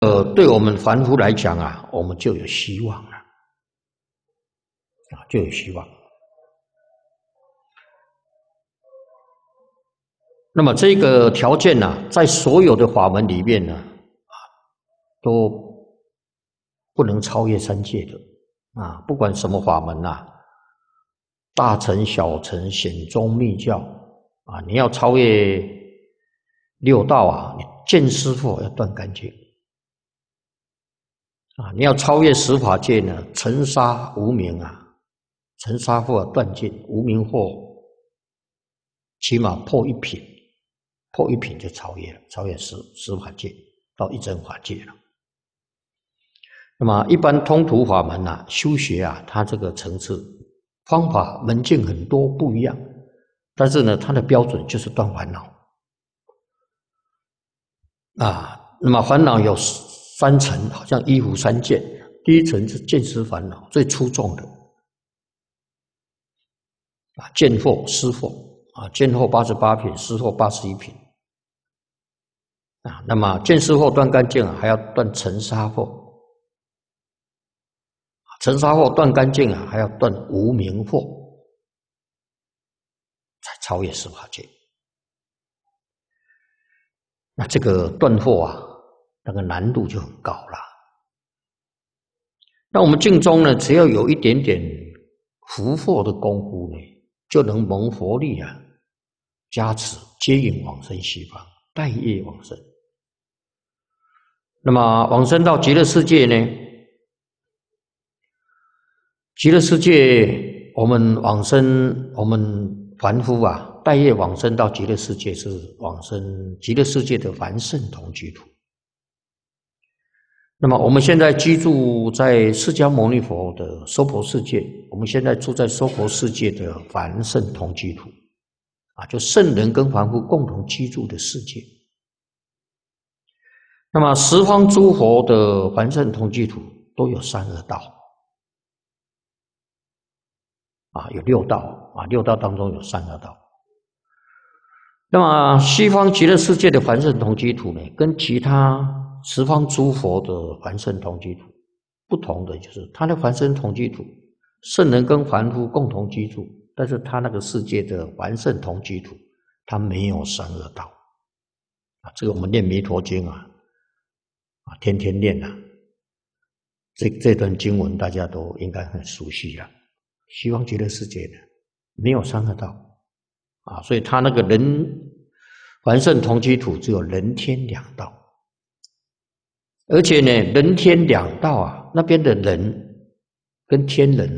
对我们凡夫来讲啊，我们就有希望了就有希望。那么这个条件呢，在所有的法门里面呢，都不能超越三界的不管什么法门大乘、小乘、显宗、密教你要超越六道你见师父要断干净你要超越十法界呢，尘沙无明尘沙惑断尽，无明惑起码破一品，破一品就超越了，超越十法界到一真法界了。那么一般通途法门修学它这个层次方法门径很多不一样，但是呢，它的标准就是断烦恼那么烦恼有三层，好像一湖三见。第一层是见思烦恼，最出众的见惑、思惑见惑88品，思惑81品那么见思惑断干净还要断尘沙惑，尘沙惑断干净还要断无明惑，才超越十法界。那这个断惑那个难度就很高了。那我们净宗呢，只要有一点点伏惑的功夫呢，就能蒙佛力加持，接引往生西方，带业往生。那么往生到极乐世界呢？极乐世界我们往生，我们凡夫带业往生到极乐世界，是往生极乐世界的凡圣同居土。那么我们现在居住在释迦牟尼佛的娑婆世界，我们现在住在娑婆世界的凡圣同居土就圣人跟凡夫共同居住的世界。那么十方诸佛的凡圣同居土都有三恶道有六道六道当中有三恶道。那么西方极乐世界的凡圣同居土呢，跟其他十方诸佛的凡圣同居土不同的就是，他的凡圣同居土，圣人跟凡夫共同居住，但是他那个世界的凡圣同居土，他没有三恶道这个我们念弥陀经天天念这段经文大家都应该很熟悉了。西方极乐世界的没有三恶道所以他那个凡圣同居土只有人天两道。而且呢，人天两道那边的人跟天人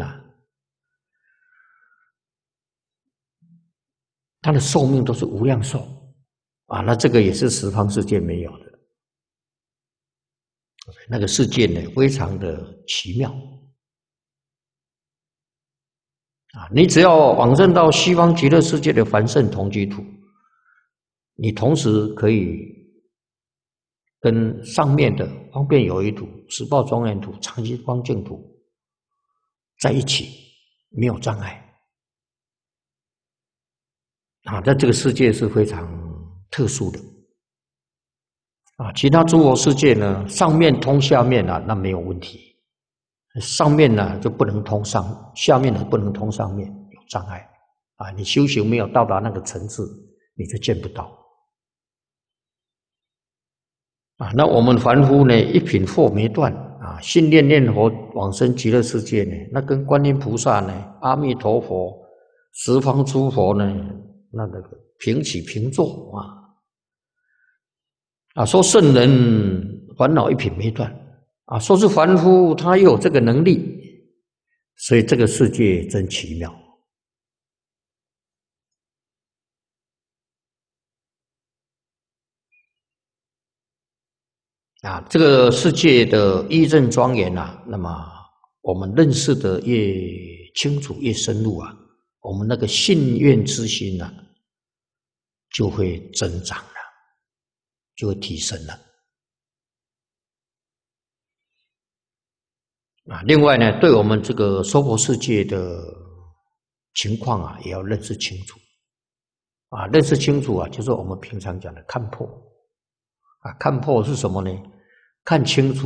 他的寿命都是无量寿那这个也是十方世界没有的。那个世界呢，非常的奇妙你只要往生到西方极乐世界的凡圣同居土，你同时可以跟上面的方便有余土、十报庄严土、常寂光净土在一起，没有障碍在这个世界是非常特殊的其他诸佛世界呢，上面通下面那没有问题，上面呢就不能通下面呢不能通上面，有障碍你修行没有到达那个层次，你就见不到那我们凡夫呢，一品惑没断信念念佛往生极乐世界呢，那跟观音菩萨呢、阿弥陀佛、十方诸佛呢，那个平起平坐说圣人烦恼一品没断说是凡夫他又有这个能力，所以这个世界真奇妙这个世界的义正庄严那么我们认识的越清楚越深入我们那个信愿之心就会增长了，就会提升了另外呢，对我们这个娑婆世界的情况也要认识清楚认识清楚就是我们平常讲的看破看破是什么呢？ 看清楚。